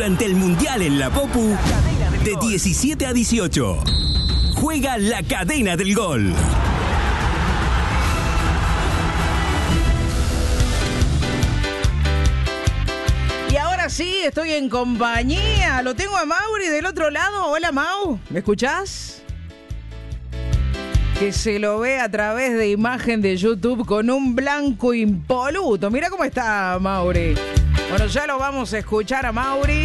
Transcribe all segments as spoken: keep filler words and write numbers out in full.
durante el Mundial en la Popu de diecisiete a dieciocho. Juega la cadena del gol. Y ahora sí, estoy en compañía. Lo tengo a Mauri del otro lado. Hola, Mau. ¿Me escuchás? Que se lo ve a través de imagen de YouTube con un blanco impoluto. Mira cómo está Mauri. Bueno, ya lo vamos a escuchar a Mauri.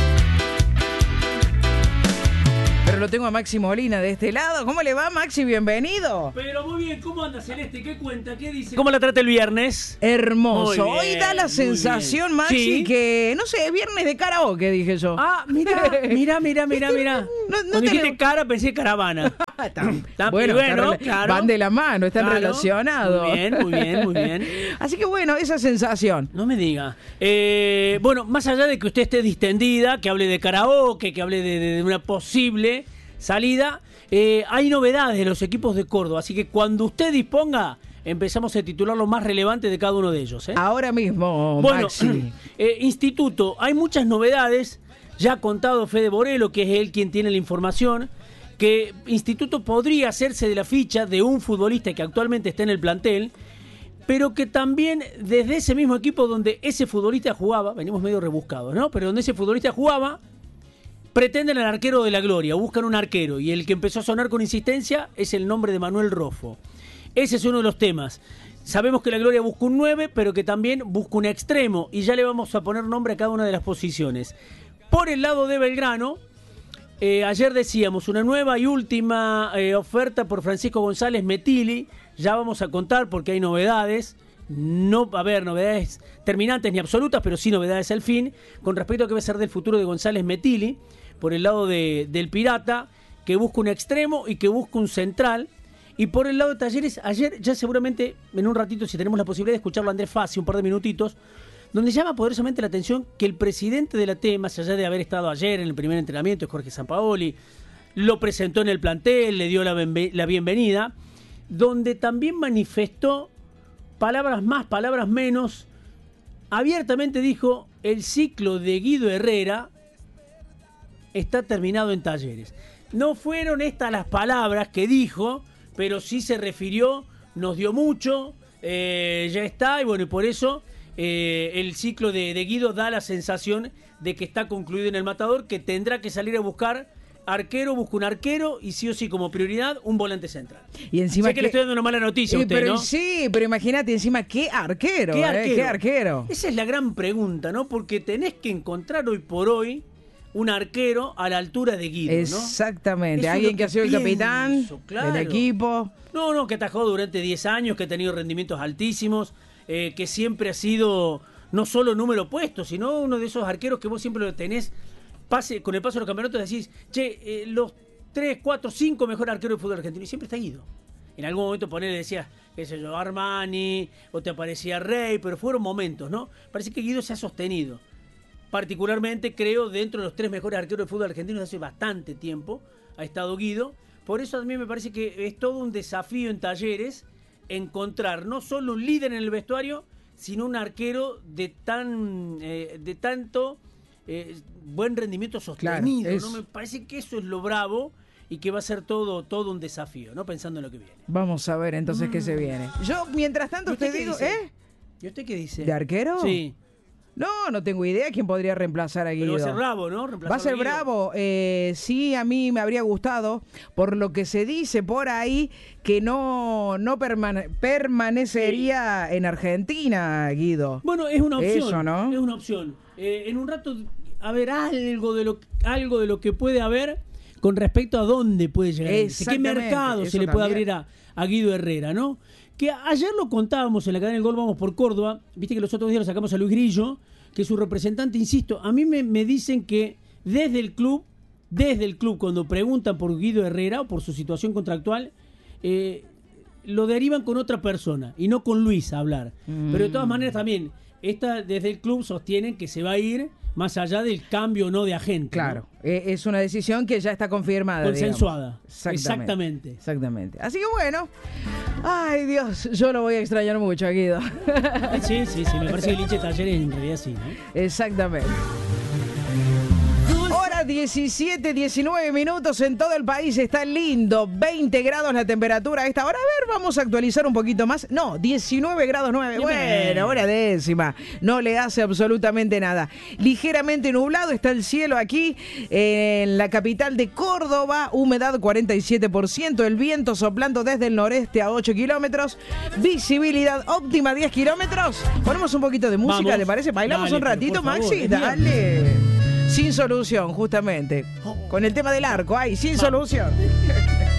Pero lo tengo a Maxi Molina de este lado. ¿Cómo le va, Maxi? Bienvenido. Pero muy bien, ¿cómo anda Celeste? ¿Qué cuenta? ¿Qué dice? ¿Cómo la trata el viernes? Hermoso. Muy bien, hoy da la sensación, Maxi, sí, que, no sé, es viernes de karaoke, dije yo. Ah, mira, mira, mira, mira, mira. No, no Cuando dijiste tenemos- cara, pensé caravana. Están- Está- bueno, bueno, están rela- claro. van de la mano, están Claro. relacionados. Muy bien, muy bien, muy bien. Así que bueno, esa sensación. No me diga. Eh, bueno, más allá de que usted esté distendida, que hable de karaoke, que hable de, de- de una posible salida, eh, hay novedades de los equipos de Córdoba. Así que cuando usted disponga, empezamos a titular lo más relevante de cada uno de ellos. ¿eh? Ahora mismo, Bueno, Maxi. eh, Instituto, hay muchas novedades. Ya ha contado Fede Borello, que es él quien tiene la información, que Instituto podría hacerse de la ficha de un futbolista que actualmente está en el plantel, pero que también desde ese mismo equipo donde ese futbolista jugaba, venimos medio rebuscados, ¿no? Pero donde ese futbolista jugaba, pretenden al arquero de la gloria, buscan un arquero, y el que empezó a sonar con insistencia es el nombre de Manuel Rofo. Ese es uno de los temas. Sabemos que la gloria busca un nueve, pero que también busca un extremo, y ya le vamos a poner nombre a cada una de las posiciones. Por el lado de Belgrano, eh, ayer decíamos una nueva y última eh, oferta por Francisco González Metili. Ya vamos a contar porque hay novedades. No va a haber novedades terminantes ni absolutas, pero sí novedades al fin, con respecto a qué va a ser del futuro de González Metili, por el lado de, del Pirata, que busca un extremo y que busca un central. Y por el lado de Talleres, ayer ya seguramente, en un ratito, si tenemos la posibilidad de escucharlo a Andrés Fassi, un par de minutitos, donde llama poderosamente la atención que el presidente de la T, más allá de haber estado ayer en el primer entrenamiento, es Jorge Sampaoli, lo presentó en el plantel, le dio la, benve- la bienvenida, donde también manifestó palabras más, palabras menos. Abiertamente dijo: el ciclo de Guido Herrera está terminado en Talleres. No fueron estas las palabras que dijo, pero sí se refirió, nos dio mucho, eh, ya está, y bueno, y por eso eh, el ciclo de, de Guido da la sensación de que está concluido en el Matador, que tendrá que salir a buscar arquero, busca un arquero y sí o sí como prioridad un volante central. Y encima sé que, que le estoy dando una mala noticia a Eh, usted, pero ¿no? sí, pero imagínate encima qué arquero, ¿Qué eh, arquero? qué arquero. Esa es la gran pregunta, ¿no? Porque tenés que encontrar hoy por hoy un arquero a la altura de Guido, ¿no? Exactamente, Eso es alguien lo que ha sido el pienso, capitán claro. del equipo. No, no, que atajó durante diez años, que ha tenido rendimientos altísimos, eh, que siempre ha sido no solo número puesto, sino uno de esos arqueros que vos siempre lo tenés, pase, con el paso de los campeonatos decís, che, eh, los tres, cuatro, cinco mejores arqueros del fútbol argentino, y siempre está Guido. En algún momento ponele, decías, qué sé yo, Armani, o te aparecía Rey, pero fueron momentos, ¿no? Parece que Guido se ha sostenido. Particularmente, creo, dentro de los tres mejores arqueros del fútbol argentino desde hace bastante tiempo ha estado Guido. Por eso a mí me parece que es todo un desafío en Talleres encontrar no solo un líder en el vestuario, sino un arquero de tan eh, de tanto eh, buen rendimiento sostenido. Claro, es... ¿no? Me parece que eso es lo bravo y que va a ser todo, todo un desafío, ¿no? Pensando en lo que viene. Vamos a ver entonces Mm. qué se viene. Yo, mientras tanto, ¿Y usted te qué digo, dice? ¿eh? ¿Y usted qué dice? ¿De arquero? Sí. No, no tengo idea quién podría reemplazar a Guido. Pero va a ser bravo, ¿no? Va a ser bravo. Eh, sí, a mí me habría gustado, por lo que se dice por ahí, que no, no permane- permanecería sí. en Argentina, Guido. Bueno, es una opción. Eso, ¿no? Es una opción. Eh, en un rato, a ver, algo de lo, algo de lo que puede haber con respecto a dónde puede llegar. ¿Qué mercado se le puede también. abrir a, a Guido Herrera, ¿no? Que ayer lo contábamos en la cadena del Gol Vamos por Córdoba. Viste que los otros días lo sacamos a Luis Grillo, que es su representante, insisto. A mí me, me dicen que desde el club, desde el club, cuando preguntan por Guido Herrera o por su situación contractual, eh, lo derivan con otra persona y no con Luis a hablar. Mm. Pero de todas maneras también, esta, desde el club sostienen que se va a ir más allá del cambio o no de agente. Claro, ¿no? Es una decisión que ya está confirmada. Consensuada. Exactamente. Exactamente. Exactamente. Así que bueno, ay Dios, yo lo voy a extrañar mucho a Guido. Sí, sí, sí, me parece que el hincha de Talleres en realidad sí, ¿no? Exactamente. Hora diecisiete, diecinueve minutos en todo el país. Está lindo. veinte grados la temperatura a esta hora. A ver, vamos a actualizar un poquito más. No, diecinueve grados nueve. Bueno, hora décima. No le hace absolutamente nada. Ligeramente nublado está el cielo aquí en la capital de Córdoba. Humedad cuarenta y siete por ciento. El viento soplando desde el noreste a ocho kilómetros. Visibilidad óptima diez kilómetros. Ponemos un poquito de música, Vamos. ¿le parece? Bailamos Dale, un ratito, pero por favor, Maxi. es viernes. Dale. Sin solución, justamente. Con el tema del arco, ay, sin solución.